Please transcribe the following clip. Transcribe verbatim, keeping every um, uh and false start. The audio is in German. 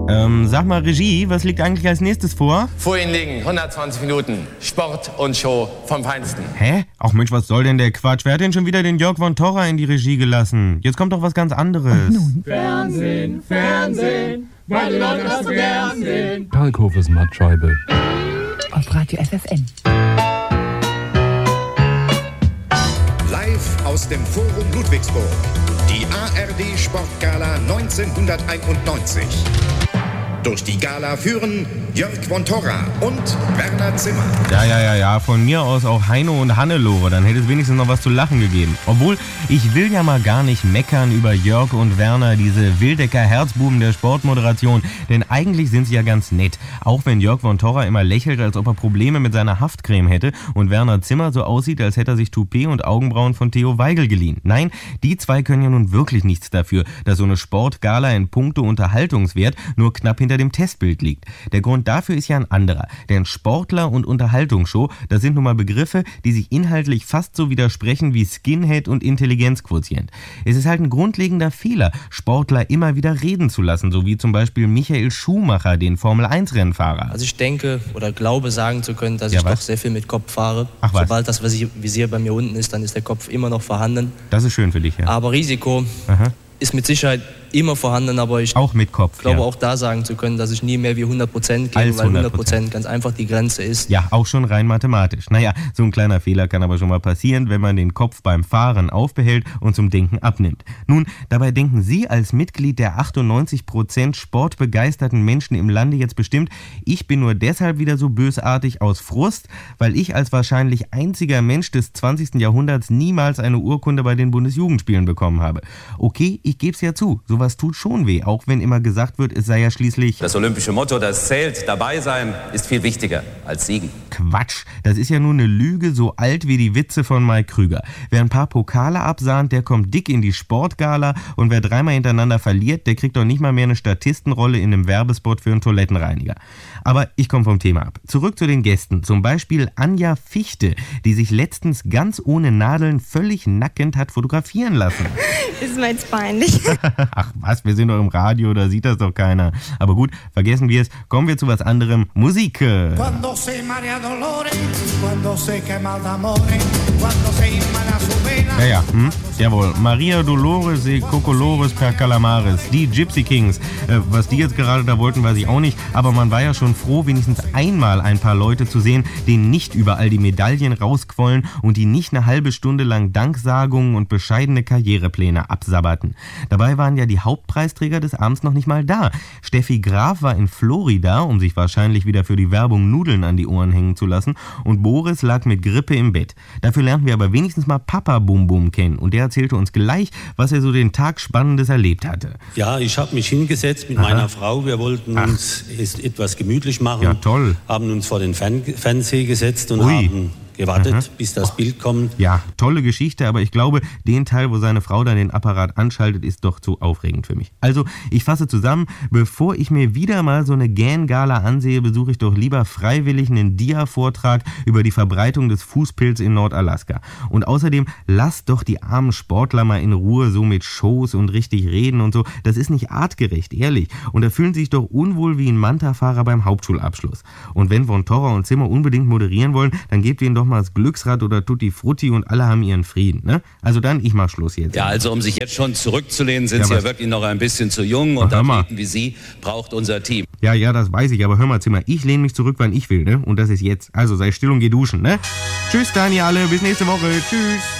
Ähm, sag mal, Regie, was liegt eigentlich als nächstes vor? Vor Ihnen liegen hundertzwanzig Minuten Sport und Show vom Feinsten. Hä? Ach Mensch, was soll denn der Quatsch? Wer hat denn schon wieder den Jörg von Torra in die Regie gelassen? Jetzt kommt doch was ganz anderes. Nun. Fernsehen, Fernsehen, weil die Leute das so gern sehen. Kalkhofes Mattscheibe. Auf Radio F F N. Live aus dem Forum Ludwigsburg. Die A R D Sportgala neunzehnhunderteinundneunzig. Durch die Gala führen Jörg von Torra und Werner Zimmer. Ja, ja, ja, ja, von mir aus auch Heino und Hannelore, dann hätte es wenigstens noch was zu lachen gegeben. Obwohl, ich will ja mal gar nicht meckern über Jörg und Werner, diese Wildecker Herzbuben der Sportmoderation, denn eigentlich sind sie ja ganz nett. Auch wenn Jörg von Torra immer lächelt, als ob er Probleme mit seiner Haftcreme hätte und Werner Zimmer so aussieht, als hätte er sich Toupet und Augenbrauen von Theo Weigel geliehen. Nein, die zwei können ja nun wirklich nichts dafür, dass so eine Sportgala in puncto Unterhaltungswert nur knapp hinter dem Testbild liegt. Der Grund dafür ist ja ein anderer. Denn Sportler und Unterhaltungsshow, das sind nun mal Begriffe, die sich inhaltlich fast so widersprechen wie Skinhead und Intelligenzquotient. Es ist halt ein grundlegender Fehler, Sportler immer wieder reden zu lassen, so wie zum Beispiel Michael Schumacher, den Formel eins Rennfahrer. Also ich denke oder glaube sagen zu können, dass Ja, ich was? doch sehr viel mit Kopf fahre. Ach, was? Sobald das Visier bei mir unten ist, dann ist der Kopf immer noch vorhanden. Das ist schön für dich, ja. Aber Risiko Aha. ist mit Sicherheit immer vorhanden, aber ich Auch mit Kopf, glaube ja. auch da sagen zu können, dass ich nie mehr wie hundert Prozent gebe, Als weil hundert hundert Prozent ganz einfach die Grenze ist. Ja, auch schon rein mathematisch. Naja, so ein kleiner Fehler kann aber schon mal passieren, wenn man den Kopf beim Fahren aufbehält und zum Denken abnimmt. Nun, dabei denken Sie als Mitglied der achtundneunzig Prozent sportbegeisterten Menschen im Lande jetzt bestimmt, ich bin nur deshalb wieder so bösartig aus Frust, weil ich als wahrscheinlich einziger Mensch des zwanzigsten Jahrhunderts niemals eine Urkunde bei den Bundesjugendspielen bekommen habe. Okay, ich geb's ja zu, sowas tut schon weh, auch wenn immer gesagt wird, es sei ja schließlich... Das olympische Motto, das zählt, dabei sein, ist viel wichtiger als siegen. Quatsch, das ist ja nur eine Lüge so alt wie die Witze von Mike Krüger. Wer ein paar Pokale absahnt, der kommt dick in die Sportgala und wer dreimal hintereinander verliert, der kriegt doch nicht mal mehr eine Statistenrolle in einem Werbespot für einen Toilettenreiniger. Aber ich komme vom Thema ab. Zurück zu den Gästen, zum Beispiel Anja Fichte, die sich letztens ganz ohne Nadeln völlig nackend hat fotografieren lassen. Ist mir jetzt peinlich. Ach was, wir sind doch im Radio, da sieht das doch keiner. Aber gut, vergessen wir es, kommen wir zu was anderem. Musik. Cuando se marea dolores, cuando se quema el amor, cuando se inmala su vena. Ja, ja, hm? Jawohl. Maria Dolores e Cocolores per Calamares. Die Gypsy Kings. Äh, was die jetzt gerade da wollten, weiß ich auch nicht. Aber man war ja schon froh, wenigstens einmal ein paar Leute zu sehen, denen nicht überall die Medaillen rausquollen und die nicht eine halbe Stunde lang Danksagungen und bescheidene Karrierepläne absabberten. Dabei waren ja die Hauptpreisträger des Abends noch nicht mal da. Steffi Graf war in Florida, um sich wahrscheinlich wieder für die Werbung Nudeln an die Ohren hängen zu lassen. Und Boris lag mit Grippe im Bett. Dafür lernten wir aber wenigstens mal Papa Bum Bum kennen. Und der erzählte uns gleich, was er so den Tag Spannendes erlebt hatte. Ja, ich habe mich hingesetzt mit Aha. meiner Frau. Wir wollten Ach. uns es etwas gemütlich machen. Ja, toll. Haben uns vor den Fern- Fernseher gesetzt und Ui. haben gewartet, Aha. bis das Bild kommt. Ja, tolle Geschichte, aber ich glaube, den Teil, wo seine Frau dann den Apparat anschaltet, ist doch zu aufregend für mich. Also, ich fasse zusammen, bevor ich mir wieder mal so eine Gan-Gala ansehe, besuche ich doch lieber freiwillig einen Dia-Vortrag über die Verbreitung des Fußpilz in Nordalaska. Und außerdem, lasst doch die armen Sportler mal in Ruhe so mit Shows und richtig reden und so. Das ist nicht artgerecht, ehrlich. Und da fühlen sie sich doch unwohl wie ein Manta-Fahrer beim Hauptschulabschluss. Und wenn Von Torra und Zimmer unbedingt moderieren wollen, dann gebt ihnen doch mal das Glücksrad oder Tutti Frutti und alle haben ihren Frieden, ne? Also dann, ich mach Schluss jetzt. Ja, also um sich jetzt schon zurückzulehnen, sind Ja, Sie ja was? wirklich noch ein bisschen zu jung und Ach, hör mal. Athleten wie Sie braucht unser Team. Ja, ja, das weiß ich, aber hör mal, Zimmer, ich lehne mich zurück, wann ich will, ne? Und das ist jetzt. Also sei still und geh duschen, ne? Tschüss, Dani, alle, bis nächste Woche. Tschüss.